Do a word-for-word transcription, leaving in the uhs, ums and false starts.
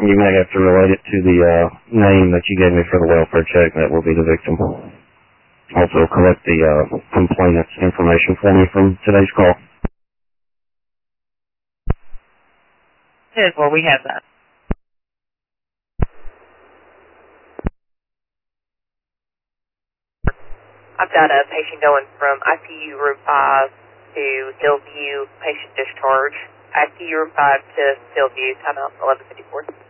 You may have to relate it to the uh, name that you gave me for the welfare check. That will be the victim. Also, collect the uh, complainant's information for me from today's call. Yes, well, we have that. I've got a patient going from I C U room five to Hillview, patient discharge. I C U room five to Hillview, time out eleven fifty-four.